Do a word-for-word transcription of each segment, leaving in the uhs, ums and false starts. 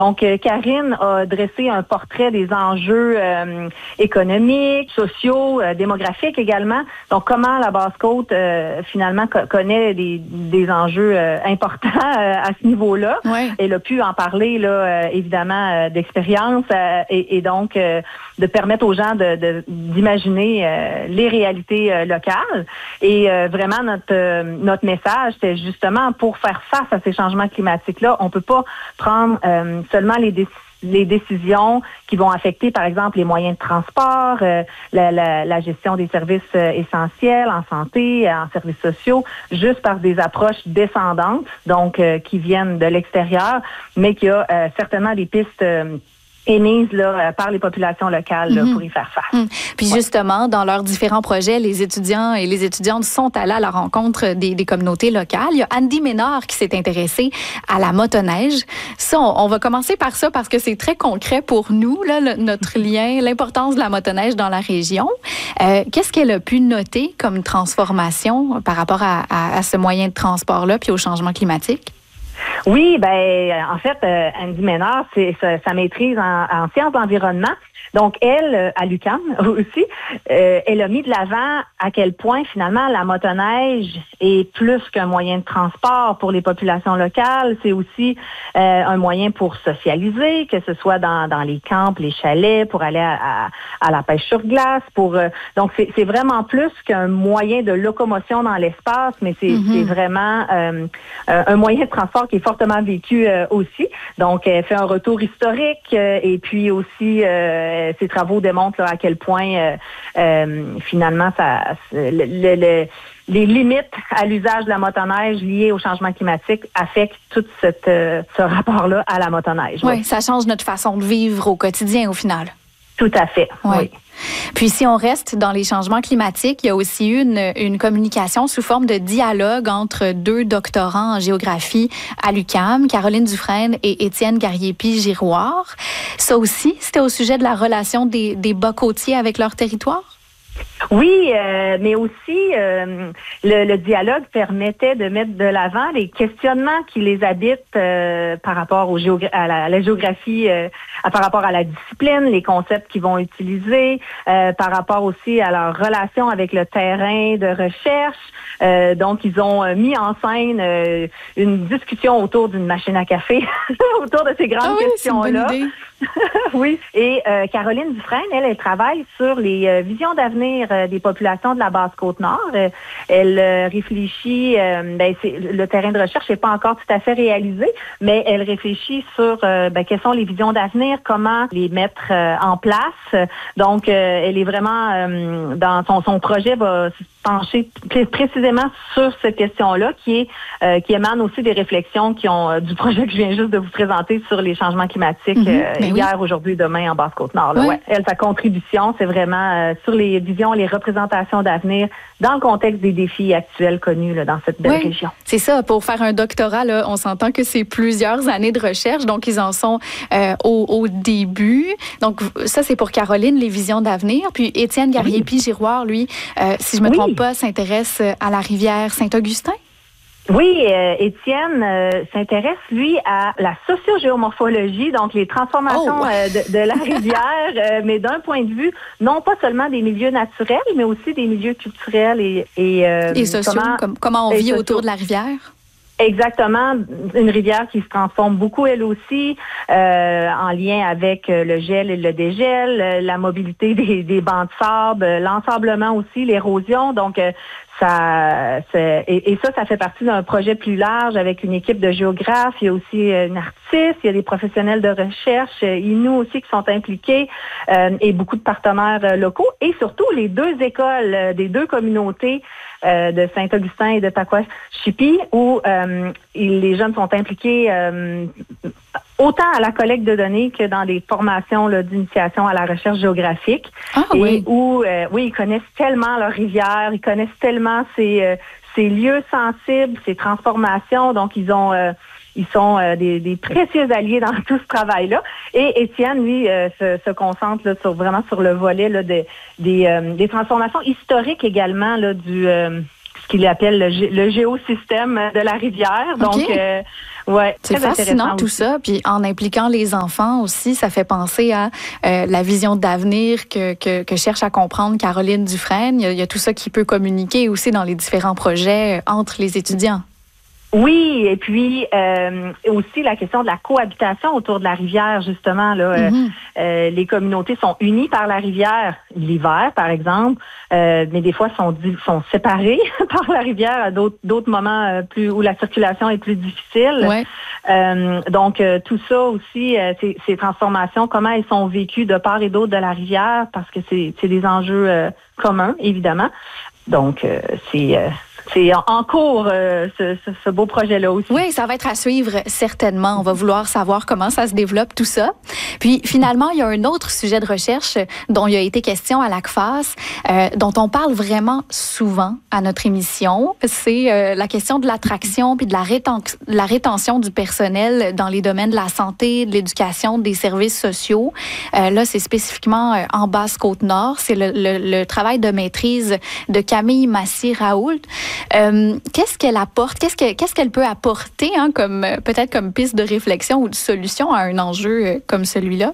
Donc, euh, Karine a dressé un portrait des enjeux euh, économiques, sociaux, euh, démographiques également. Donc, comment la Basse-Côte, euh, finalement, co- connaît des, des enjeux euh, importants euh, à ce niveau-là. Ouais. Elle a pu en parler, là, euh, évidemment, euh, d'expérience euh, et, et donc euh, de permettre aux gens de, de, d'imaginer euh, les réalités euh, locales. Et euh, vraiment, notre, euh, notre message, c'est justement pour faire face à ces changements climatiques-là, on peut pas prendre euh, seulement les décisions les décisions qui vont affecter, par exemple, les moyens de transport, euh, la, la, la gestion des services euh, essentiels en santé, en services sociaux, juste par des approches descendantes, donc euh, qui viennent de l'extérieur, mais qu'il y a euh, certainement des pistes euh, émises là, par les populations locales là, mm-hmm. pour y faire face. Mm. Puis ouais. justement, dans leurs différents projets, les étudiants et les étudiantes sont allés à la rencontre des, des communautés locales. Il y a Andy Ménard qui s'est intéressée à la motoneige. Ça, on, on va commencer par ça parce que c'est très concret pour nous, là, le, notre lien, l'importance de la motoneige dans la région. Euh, qu'est-ce qu'elle a pu noter comme transformation par rapport à, à, à ce moyen de transport-là puis au changement climatique? Oui, ben en fait, euh, Andy Ménard, c'est sa, sa maîtrise en, en sciences d'environnement. Donc, elle, à l'U Q A M aussi, euh, elle a mis de l'avant à quel point, finalement, la motoneige est plus qu'un moyen de transport pour les populations locales. C'est aussi euh, un moyen pour socialiser, que ce soit dans, dans les camps, les chalets, pour aller à, à, à la pêche sur glace. Pour euh, Donc, c'est, c'est vraiment plus qu'un moyen de locomotion dans l'espace, mais c'est, mm-hmm. c'est vraiment euh, un moyen de transport qui est fortement vécu euh, aussi. Donc, elle fait un retour historique euh, et puis aussi... Euh, Ces travaux démontrent là, à quel point, euh, euh, finalement, ça, le, le, le, les limites à l'usage de la motoneige liées au changement climatique affectent tout cette, euh, ce rapport-là à la motoneige. Oui, oui, ça change notre façon de vivre au quotidien, au final. Tout à fait, oui. oui. Puis si on reste dans les changements climatiques, il y a aussi eu une, une communication sous forme de dialogue entre deux doctorants en géographie à l'U Q A M, Caroline Dufresne et Étienne Garriépi-Giroir. Ça aussi, c'était au sujet de la relation des, des bas-côtiers avec leur territoire? Oui, euh, mais aussi euh, le, le dialogue permettait de mettre de l'avant les questionnements qui les habitent euh, par rapport au géogra- à, la, à la géographie, euh, à, par rapport à la discipline, les concepts qu'ils vont utiliser, euh, par rapport aussi à leur relation avec le terrain de recherche. Euh, donc, ils ont mis en scène euh, une discussion autour d'une machine à café, autour de ces grandes ah oui, questions-là. C'est une bonne idée. Oui, et euh, Caroline Dufresne, elle, elle travaille sur les euh, visions d'avenir euh, des populations de la Basse-Côte-Nord. Euh, elle euh, réfléchit, euh, ben, c'est, le terrain de recherche n'est pas encore tout à fait réalisé, mais elle réfléchit sur euh, ben, quelles sont les visions d'avenir, comment les mettre euh, en place. Donc, euh, elle est vraiment, euh, dans son, son projet va se pencher pr- précisément sur cette question-là, qui est euh, qui émane aussi des réflexions qui ont euh, du projet que je viens juste de vous présenter sur les changements climatiques. Mm-hmm. euh, hier, oui. aujourd'hui, demain en Basse-Côte-Nord. Là, oui. ouais. Elle, sa contribution, c'est vraiment euh, sur les visions, les représentations d'avenir dans le contexte des défis actuels connus là, dans cette belle oui, région. C'est ça. Pour faire un doctorat, là, on s'entend que c'est plusieurs années de recherche, donc ils en sont euh, au, au début. Donc ça, c'est pour Caroline, les visions d'avenir. Puis Étienne Garriépi-Giroir, lui, euh, si je me oui. trompe pas, s'intéresse à la rivière Saint-Augustin. Oui, euh, Étienne euh, s'intéresse, lui, à la sociogéomorphologie, donc les transformations oh. euh, de, de la rivière, euh, mais d'un point de vue, non pas seulement des milieux naturels, mais aussi des milieux culturels et... Et, euh, et sociaux, comment, comme, comment on vit sociaux. Autour de la rivière? Exactement, une rivière qui se transforme beaucoup elle aussi, euh, en lien avec le gel et le dégel, la mobilité des, des bancs de sable, l'ensablement aussi, l'érosion. Donc ça, c'est, et, et ça, ça fait partie d'un projet plus large avec une équipe de géographes. Il y a aussi une artiste, il y a des professionnels de recherche, Inou aussi qui sont impliqués, euh, et beaucoup de partenaires locaux. Et surtout les deux écoles des deux communautés euh, de Saint-Augustin et de Taquashippi, où euh, les jeunes sont impliqués euh, autant à la collecte de données que dans des formations là, d'initiation à la recherche géographique. Ah, et oui. où, euh, oui, ils connaissent tellement leur rivière, ils connaissent tellement ces, euh, ces lieux sensibles, ces transformations. Donc, ils ont... Euh, Ils sont euh, des, des précieux alliés dans tout ce travail-là. Et Étienne, lui, euh, se, se concentre là, sur, vraiment sur le volet là, de, des, euh, des transformations historiques également là, du... Euh, ce qu'il appelle le, gé- le géosystème de la rivière. Donc, okay. euh, Ouais, c'est fascinant tout aussi. ça. Puis en impliquant les enfants aussi, ça fait penser à euh, la vision d'avenir que, que, que cherche à comprendre Caroline Dufresne. Il y, a, il y a tout ça qui peut communiquer aussi dans les différents projets entre les étudiants. Oui, et puis euh, aussi la question de la cohabitation autour de la rivière, justement. Là, mm-hmm. euh, euh, les communautés sont unies par la rivière l'hiver, par exemple, euh, mais des fois sont sont séparées par la rivière à d'autres d'autres moments euh, plus où la circulation est plus difficile. Ouais. Euh, donc euh, tout ça aussi, euh, ces, ces transformations, comment elles sont vécues de part et d'autre de la rivière, parce que c'est c'est des enjeux euh, communs, évidemment. Donc euh, c'est euh, C'est en cours, euh, ce, ce, ce beau projet-là aussi. Oui, ça va être à suivre, certainement. On va vouloir savoir comment ça se développe, tout ça. Puis, finalement, il y a un autre sujet de recherche dont il y a été question à l'A C F A S, euh, dont on parle vraiment souvent à notre émission. C'est euh, la question de l'attraction puis de la, réten- la rétention du personnel dans les domaines de la santé, de l'éducation, des services sociaux. Euh, là, c'est spécifiquement euh, en Basse-Côte-Nord. C'est le, le, le travail de maîtrise de Camille Massy-Raoult. Euh, qu'est-ce qu'elle apporte? Qu'est-ce, que, qu'est-ce qu'elle peut apporter, hein, comme, peut-être comme piste de réflexion ou de solution à un enjeu euh, comme celui-là?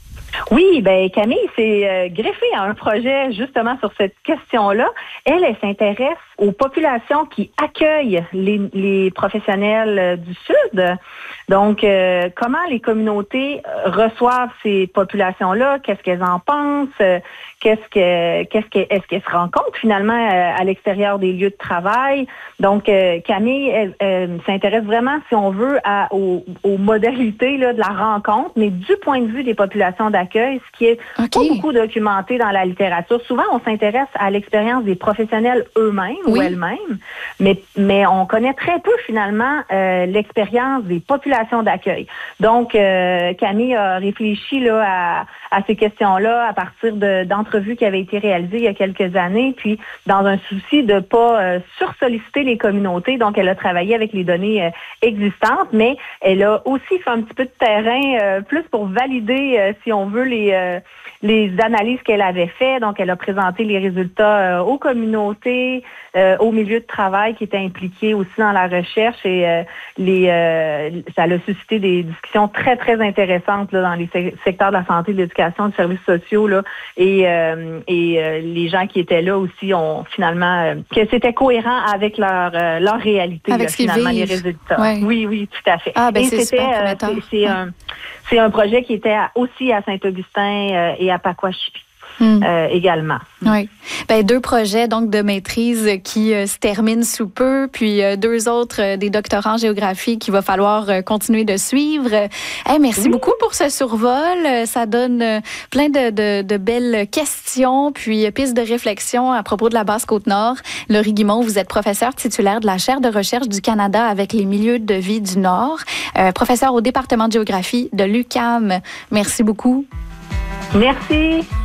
Oui, ben Camille s'est euh, greffée à un projet justement sur cette question-là. Elle, elle s'intéresse aux populations qui accueillent les, les professionnels euh, du Sud. Donc, euh, comment les communautés reçoivent ces populations-là? Qu'est-ce qu'elles en pensent? Qu'est-ce que, qu'est-ce que, est-ce qu'elles se rencontrent finalement à, à l'extérieur des lieux de travail? Donc, euh, Camille, elle, elle s'intéresse vraiment, si on veut, à, aux, aux modalités là, de la rencontre, mais du point de vue des populations d'accueil, ce qui est okay. pas beaucoup documenté dans la littérature. Souvent, on s'intéresse à l'expérience des professionnels eux-mêmes oui. ou elles-mêmes, mais, mais on connaît très peu finalement euh, l'expérience des populations d'accueil. Donc, euh, Camille a réfléchi là, à, à ces questions-là à partir de, d'entrevues qui avaient été réalisées il y a quelques années, puis dans un souci de ne pas euh, sursolliciter les communautés. Donc, elle a travaillé avec les données euh, existantes, mais elle a aussi fait un petit peu de terrain euh, plus pour valider, euh, si on veut, les, euh, les analyses qu'elle avait faites. Donc, elle a présenté les résultats euh, aux communautés, euh, aux milieux de travail qui étaient impliqués aussi dans la recherche et euh, les, euh, ça a suscité des discussions très, très intéressantes là, dans les secteurs de la santé, de l'éducation, des services sociaux. Là, et euh, et euh, les gens qui étaient là aussi ont finalement... Euh, que c'était cohérent avec leur, euh, leur réalité, avec là, finalement, les résultats. Ouais. Oui, oui, tout à fait. Ah, ben et c'est c'était, super euh, c'est, c'est, ouais. un, c'est un projet qui était à, aussi à Saint-Augustin euh, et à Pacoashippi. Hum. Euh, également. Oui. Ben, deux projets donc de maîtrise qui euh, se terminent sous peu, puis euh, deux autres euh, des doctorants en géographie qu'il va falloir euh, continuer de suivre. Hey, merci oui. beaucoup pour ce survol. Ça donne euh, plein de, de, de belles questions, puis euh, pistes de réflexion à propos de la Basse-Côte-Nord. Laurie Guimond, vous êtes professeure titulaire de la chaire de recherche du Canada avec les milieux de vie du Nord, euh, professeure au département de géographie de l'U Q A M. Merci beaucoup. Merci.